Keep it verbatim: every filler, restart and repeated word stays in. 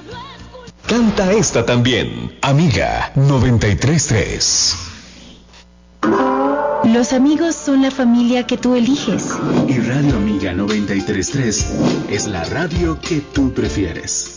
Canta esta también, Amiga noventa y tres punto tres. Los amigos son la familia que tú eliges. Y Radio Amiga noventa y tres punto tres es la radio que tú prefieres.